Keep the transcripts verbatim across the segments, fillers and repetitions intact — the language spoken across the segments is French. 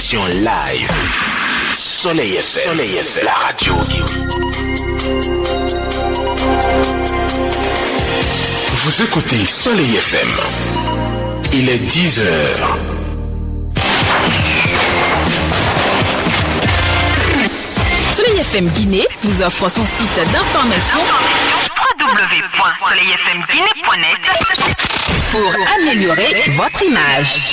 L'information live. Soleil F M. Soleil F M. La radio. Vous écoutez Soleil F M. Il est dix heures. Soleil F M Guinée vous offre son site d'information w w w point soleil f m guinée point net pour améliorer votre image.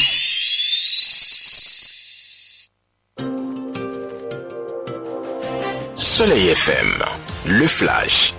Soleil F M, le flash.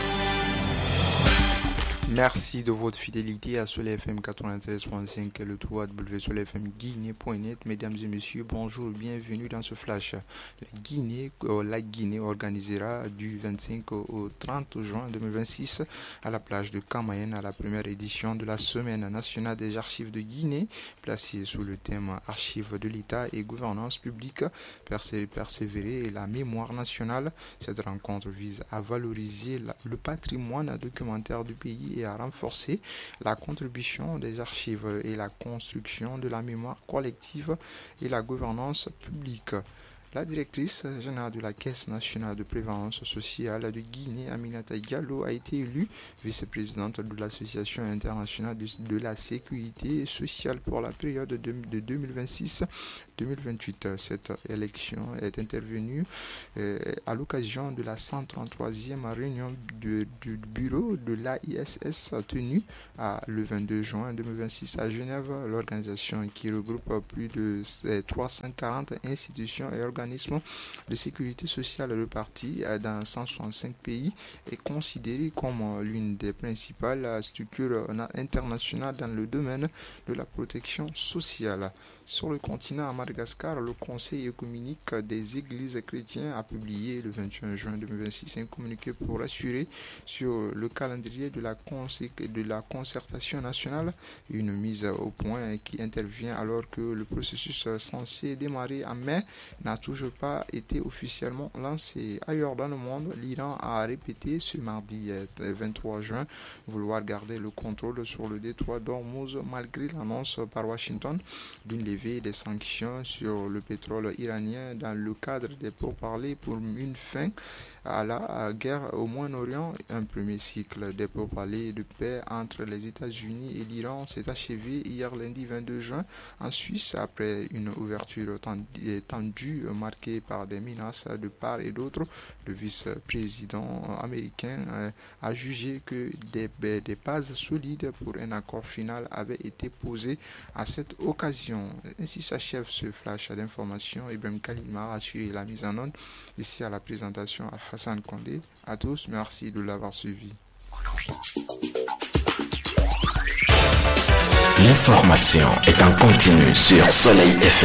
Merci de votre fidélité à Soleil F M quatre-vingt-treize virgule cinq et le w w w point soleil f m guinée point net. Mesdames et messieurs, bonjour, bienvenue dans ce flash. La Guinée, euh, la Guinée organisera du vingt-cinq au trente juin deux mille vingt-six à la plage de Camayen à la première édition de la Semaine nationale des archives de Guinée, placée sous le thème Archives de l'État et gouvernance publique, persé- persévérer et la mémoire nationale. Cette rencontre vise à valoriser la, le patrimoine documentaire du pays et à renforcer la contribution des archives et la construction de la mémoire collective et la gouvernance publique. La directrice générale de la Caisse nationale de prévoyance sociale de Guinée, Aminata Diallo, a été élue vice-présidente de l'Association internationale de, de la sécurité sociale pour la période de, de deux mille vingt-six deux mille vingt-huit. Cette élection est intervenue euh, à l'occasion de la cent trente-troisième réunion de, du bureau de l'A I S S tenue à, le vingt-deux juin deux mille vingt-six à Genève. L'organisation, qui regroupe plus de trois cent quarante institutions et organismes de sécurité sociale répartis dans cent soixante-cinq pays, est considérée comme l'une des principales structures internationales dans le domaine de la protection sociale. Sur le continent, à Madagascar, le Conseil œcuménique des églises chrétiennes a publié le vingt et un juin deux mille vingt-six un communiqué pour assurer sur le calendrier de la, consé- de la concertation nationale, une mise au point qui intervient alors que le processus censé démarrer en mai n'a toujours pas été officiellement lancé. Ailleurs dans le monde, l'Iran a répété ce mardi vingt-trois juin vouloir garder le contrôle sur le détroit d'Ormuz malgré l'annonce par Washington d'une levée des sanctions sur le pétrole iranien dans le cadre des pourparlers pour une fin à la guerre au Moyen-Orient. Un premier cycle des pourparlers de paix entre les États-Unis et l'Iran s'est achevé hier lundi vingt-deux juin en Suisse après une ouverture tendue marquée par des menaces de part et d'autre. Le vice-président américain a jugé que des, des bases solides pour un accord final avaient été posées à cette occasion. Ainsi s'achève ce flash d'information. Ibrahim Kalima a assuré la mise en onde. Ici à la présentation à Hassan Condé. À tous, merci de l'avoir suivi. L'information est en continu sur Soleil F M.